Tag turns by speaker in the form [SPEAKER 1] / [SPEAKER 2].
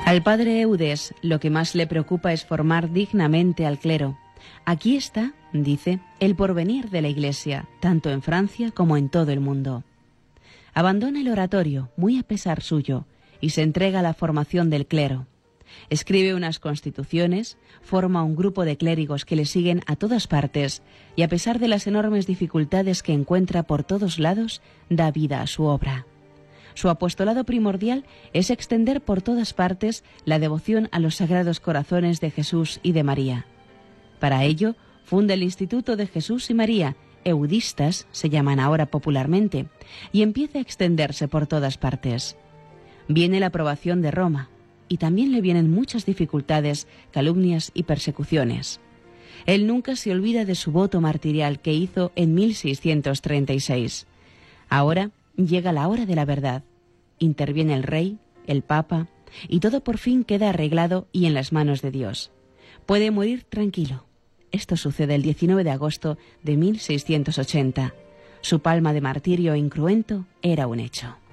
[SPEAKER 1] Al padre Eudes lo que más le preocupa es formar dignamente al clero. Aquí está, dice, el porvenir de la Iglesia, tanto en Francia como en todo el mundo. Abandona el oratorio, muy a pesar suyo, y se entrega a la formación del clero. Escribe unas constituciones, forma un grupo de clérigos que le siguen a todas partes y a pesar de las enormes dificultades que encuentra por todos lados, da vida a su obra. Su apostolado primordial es extender por todas partes la devoción a los sagrados corazones de Jesús y de María. Para ello, funda el Instituto de Jesús y María, eudistas se llaman ahora popularmente, y empieza a extenderse por todas partes. Viene la aprobación de Roma, y también le vienen muchas dificultades, calumnias y persecuciones. Él nunca se olvida de su voto martirial que hizo en 1636. Ahora llega la hora de la verdad. Interviene el rey, el papa, y todo por fin queda arreglado y en las manos de Dios. Puede morir tranquilo. Esto sucede el 19 de agosto de 1680. Su palma de martirio incruento era un hecho.